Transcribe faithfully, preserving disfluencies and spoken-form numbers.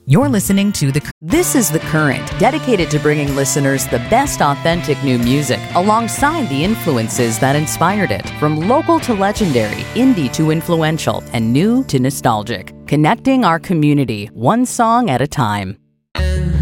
You're listening to The This is The Current, dedicated to bringing listeners the best authentic new music alongside the influences that inspired it, from local to legendary, indie to influential, and new to nostalgic. Connecting our community, one song at a time.